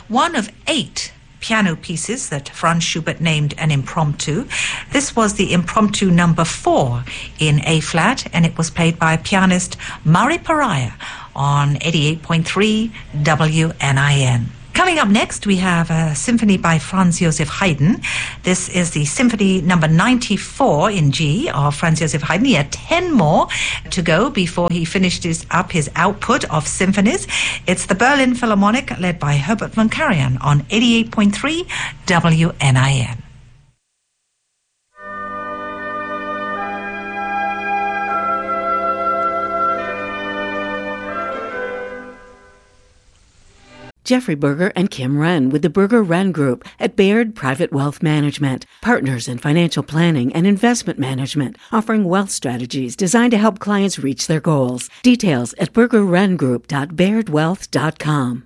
one of 8 piano pieces that Franz Schubert named an impromptu. This was the impromptu number 4 in A-flat, and it was played by pianist Mari Pariah on 88.3 WNIN. Coming up next, we have a symphony by Franz Joseph Haydn. This is the symphony number 94 in G of Franz Joseph Haydn. He had 10 more to go before he finished his output of symphonies. It's the Berlin Philharmonic, led by Herbert von Karajan on 88.3 WNIN. Jeffrey Berger and Kim Wren with the Berger Wren Group at Baird Private Wealth Management, partners in financial planning and investment management, offering wealth strategies designed to help clients reach their goals. Details at bergerwrengroup.bairdwealth.com.